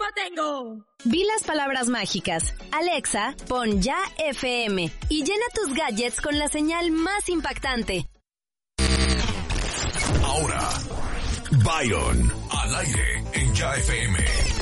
tengo. Vi las palabras mágicas. Alexa, pon Ya FM y llena tus gadgets con la señal más impactante. Ahora, Byron, al aire en Ya FM.